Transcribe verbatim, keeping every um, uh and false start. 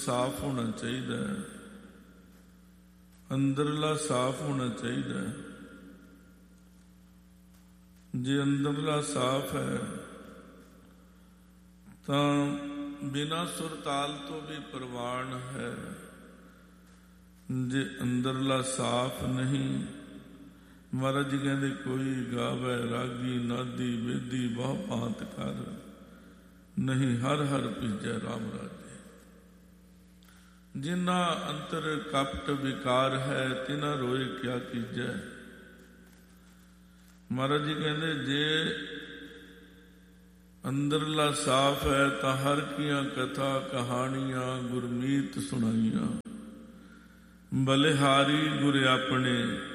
ਸਾਫ਼ ਹੋਣਾ ਚਾਹੀਦਾ ਹੈ, ਅੰਦਰਲਾ ਸਾਫ਼ ਹੋਣਾ ਚਾਹੀਦਾ ਹੈ। ਜੇ ਅੰਦਰਲਾ ਸਾਫ਼ ਹੈ ਤਾਂ ਬਿਨਾਂ ਸੁਰ ਤਾਲ ਤੋਂ ਵੀ ਪ੍ਰਵਾਨ ਹੈ। ਜੇ ਅੰਦਰਲਾ ਸਾਫ਼ ਨਹੀਂ, ਮਹਾਰਾਜ ਜੀ ਕਹਿੰਦੇ ਕੋਈ ਗਾਵੇ ਰਾਗੀ ਨਾਦੀ ਵੇਦੀ ਬਹੁ ਭਾਂਤ ਕਰ, ਨਹੀਂ ਹਰ ਹਰ ਭੀਜੈ ਰਾਮ ਰਾਜੇ। ਜਿਨ੍ਹਾਂ ਅੰਤਰ ਕਪਟ ਵਿਕਾਰ ਹੈ ਤਿਨਾਂ ਰੋਏ ਕਿਆ ਕੀਜੈ। ਮਹਾਰਾਜ ਜੀ ਕਹਿੰਦੇ ਜੇ ਅੰਦਰਲਾ ਸਾਫ਼ ਹੈ ਤਾਂ ਹਰ ਕੀਆਂ ਕਥਾ ਕਹਾਣੀਆਂ ਗੁਰਮੀਤ ਸੁਣਾਈਆਂ। ਬਲਿਹਾਰੀ ਗੁਰ ਆਪਣੇ